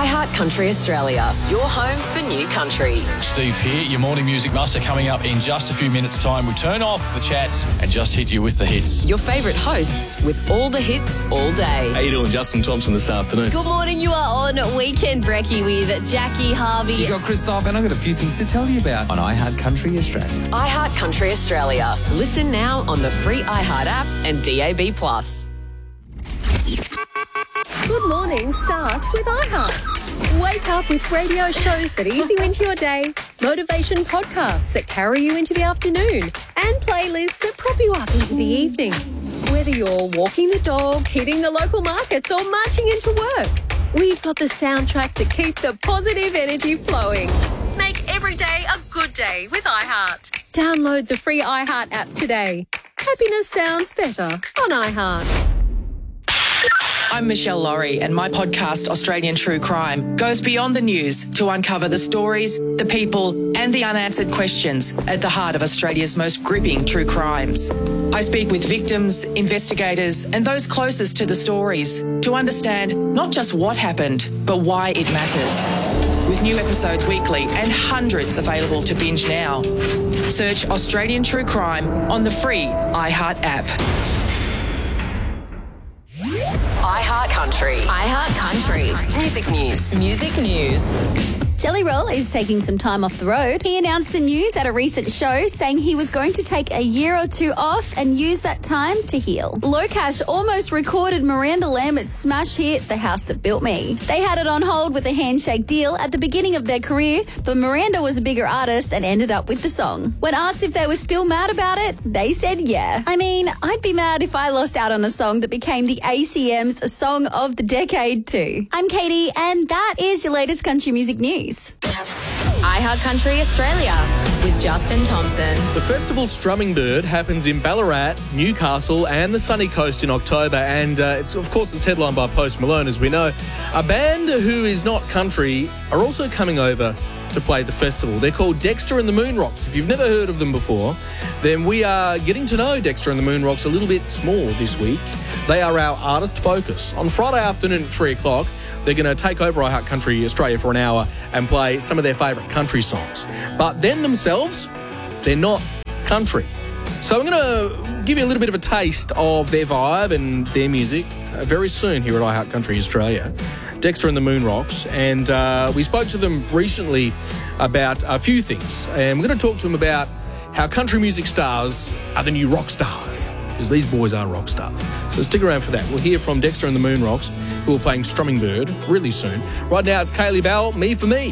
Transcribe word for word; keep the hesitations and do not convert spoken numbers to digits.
iHeart Country Australia, your home for new country. Steve here, your morning music master, coming up in just a few minutes' time. We turn off the chats and just hit you with the hits. Your favourite hosts with all the hits all day. How you doing, Justin Thompson, this afternoon? Good morning, you are on Weekend Brekkie with Jackie Harvey. You got Christoph, and I've got a few things to tell you about on iHeart Country Australia. iHeart Country Australia. Listen now on the free iHeart app and D A B plus. Good morning, start with iHeart. Wake up with radio shows that ease you into your day, motivation podcasts that carry you into the afternoon, and playlists that prop you up into the evening. Whether you're walking the dog, hitting the local markets, or marching into work, we've got the soundtrack to keep the positive energy flowing. Make every day a good day with iHeart. Download the free iHeart app today. Happiness sounds better on iHeart. I'm Michelle Laurie, and my podcast, Australian True Crime, goes beyond the news to uncover the stories, the people, and the unanswered questions at the heart of Australia's most gripping true crimes. I speak with victims, investigators, and those closest to the stories to understand not just what happened, but why it matters. With new episodes weekly and hundreds available to binge now. Search Australian True Crime on the free iHeart app. iHeart Country. iHeart Country. Music news. Music news. Jelly Roll is taking some time off the road. He announced the news at a recent show, saying he was going to take a year or two off and use that time to heal. Locash almost recorded Miranda Lambert's smash hit, The House That Built Me. They had it on hold with a handshake deal at the beginning of their career, but Miranda was a bigger artist and ended up with the song. When asked if they were still mad about it, they said yeah. I mean, I'd be mad if I lost out on a song that became the A C M's Song of the Decade too. I'm Katie, and that is your latest country music news. iHeart Country Australia with Justin Thompson. The festival Strumming Bird happens in Ballarat, Newcastle and the Sunny Coast in October, and uh, it's of course it's headlined by Post Malone, as we know. A band who is not country are also coming over to play the festival. They're called Dexter and the Moon Rocks. If you've never heard of them before, then we are getting to know Dexter and the Moon Rocks a little bit more this week. They are our artist focus. On Friday afternoon at three o'clock, they're going to take over iHeart Country Australia for an hour and play some of their favourite country songs. But then themselves, they're not country. So I'm going to give you a little bit of a taste of their vibe and their music uh, very soon here at iHeart Country Australia. Dexter and the Moon Rocks. And uh, we spoke to them recently about a few things. And we're going to talk to them about how country music stars are the new rock stars. Because these boys are rock stars. So stick around for that. We'll hear from Dexter and the Moon Rocks, who are playing Strumming Bird really soon. Right now, it's Kaylee Bell, Me for Me.